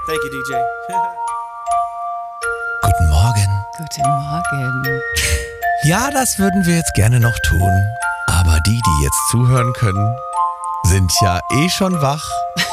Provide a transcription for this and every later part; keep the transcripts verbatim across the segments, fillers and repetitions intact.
Thank you, D J. Guten Morgen. Guten Morgen. Ja, das würden wir jetzt gerne noch tun. Aber die, die jetzt zuhören können, sind ja eh schon wach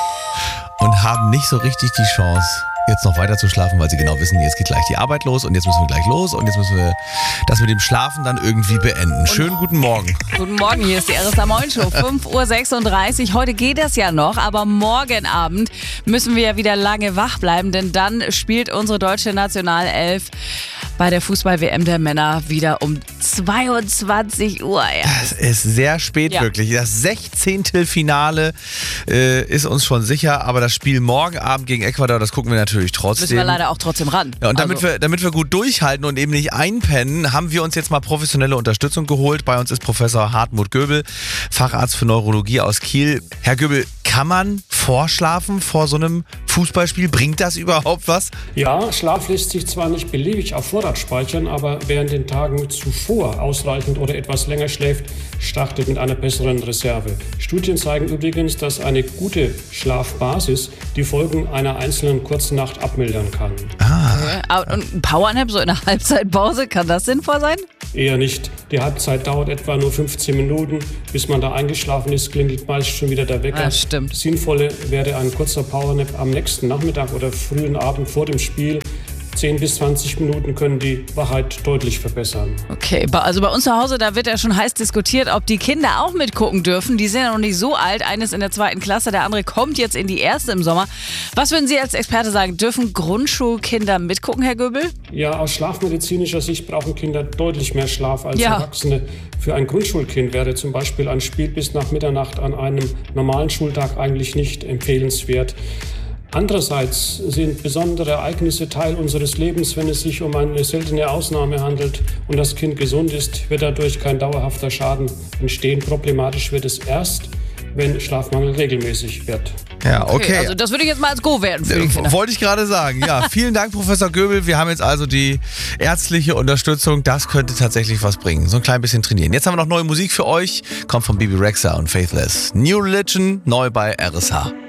und haben nicht so richtig die Chance, jetzt noch weiter zu schlafen, weil sie genau wissen, jetzt geht gleich die Arbeit los und jetzt müssen wir gleich los und jetzt müssen wir das mit dem Schlafen dann irgendwie beenden. Schönen guten Morgen. Guten Morgen, hier ist die R S A Moin Show, fünf Uhr sechsunddreißig. Heute geht das ja noch, aber morgen Abend müssen wir ja wieder lange wach bleiben, denn dann spielt unsere deutsche Nationalelf bei der Fußball-W M der Männer wieder um zweiundzwanzig Uhr. Ja. Das ist sehr spät, ja. Wirklich. Das sechzehnte Finale äh, ist uns schon sicher, aber das Spiel morgen Abend gegen Ecuador, das gucken wir natürlich trotzdem. Müssen wir leider auch trotzdem ran. Ja, und damit, also. wir, damit wir gut durchhalten und eben nicht einpennen, haben wir uns jetzt mal professionelle Unterstützung geholt. Bei uns ist Professor Hartmut Göbel, Facharzt für Neurologie aus Kiel. Herr Göbel, kann man vorschlafen vor so einem Fußballspiel? Bringt das überhaupt was? Ja, Schlaf lässt sich zwar nicht beliebig auf Vorrat speichern, aber wer in den Tagen zuvor ausreichend oder etwas länger schläft, startet mit einer besseren Reserve. Studien zeigen übrigens, dass eine gute Schlafbasis die Folgen einer einzelnen kurzen Nacht abmildern kann. Ah. Und ein Powernap so in der Halbzeitpause, kann das sinnvoll sein? Eher nicht. Die Halbzeit dauert etwa nur fünfzehn Minuten. Bis man da eingeschlafen ist, klingelt meist schon wieder der Wecker. Ja, stimmt. Sinnvolle wäre ein kurzer Powernap am nächsten Nachmittag oder frühen Abend vor dem Spiel. zehn bis zwanzig Minuten können die Wachheit deutlich verbessern. Okay, also bei uns zu Hause, da wird ja schon heiß diskutiert, ob die Kinder auch mitgucken dürfen. Die sind ja noch nicht so alt. Eines in der zweiten Klasse, der andere kommt jetzt in die erste im Sommer. Was würden Sie als Experte sagen? Dürfen Grundschulkinder mitgucken, Herr Göbel? Ja, aus schlafmedizinischer Sicht brauchen Kinder deutlich mehr Schlaf als ja. Erwachsene. Für ein Grundschulkind wäre zum Beispiel ein Spiel bis nach Mitternacht an einem normalen Schultag eigentlich nicht empfehlenswert. Andererseits sind besondere Ereignisse Teil unseres Lebens. Wenn es sich um eine seltene Ausnahme handelt und das Kind gesund ist, wird dadurch kein dauerhafter Schaden entstehen. Problematisch wird es erst, wenn Schlafmangel regelmäßig wird. Ja, okay. okay. Also das würde ich jetzt mal als Go werden für die Kinder. Wollte ich gerade sagen. Ja, vielen Dank, Professor Göbel. Wir haben jetzt also die ärztliche Unterstützung. Das könnte tatsächlich was bringen. So ein klein bisschen trainieren. Jetzt haben wir noch neue Musik für euch. Kommt von Bibi Rexha und Faithless. New Religion, neu bei R S H.